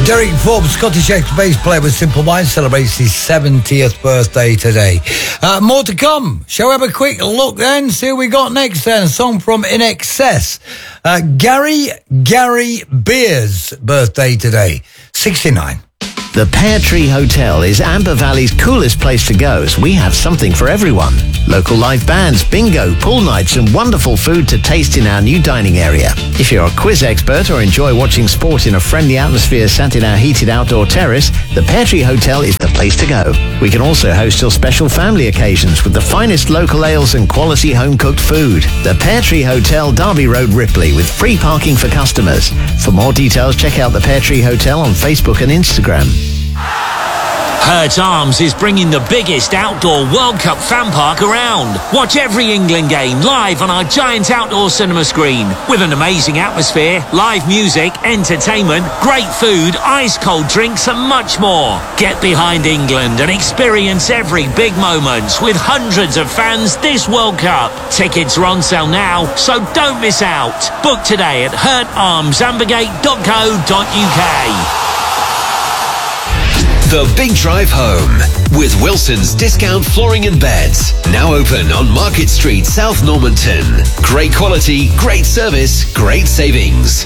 Derek Forbes, Scottish ex-bass player with Simple Minds, celebrates his 70th birthday today. More to come. Shall we have a quick look then? See what we got next then. A song from In Excess. Gary Beers' birthday today. 69. The Pear Tree Hotel is Amber Valley's coolest place to go, as we have something for everyone. Local live bands, bingo, pool nights and wonderful food to taste in our new dining area. If you're a quiz expert or enjoy watching sport in a friendly atmosphere sat in our heated outdoor terrace, the Pear Tree Hotel is the place to go. We can also host your special family occasions with the finest local ales and quality home-cooked food. The Pear Tree Hotel, Derby Road, Ripley, with free parking for customers. For more details, check out the Pear Tree Hotel on Facebook and Instagram. Hurt Arms is bringing the biggest outdoor World Cup fan park around. Watch every England game live on our giant outdoor cinema screen with an amazing atmosphere, live music, entertainment, great food, ice-cold drinks and much more. Get behind England and experience every big moment with hundreds of fans this World Cup. Tickets are on sale now, so don't miss out. Book today at hurtarmsambergate.co.uk. The Big Drive Home with Wilson's Discount Flooring and Beds. Now open on Market Street, South Normanton. Great quality, great service, great savings.